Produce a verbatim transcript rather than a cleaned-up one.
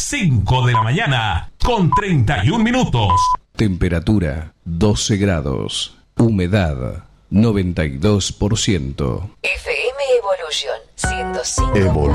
cinco de la mañana, con treinta y un minutos. Temperatura doce grados. Humedad noventa y dos por ciento. F M Evolution ciento cinco. Evolution.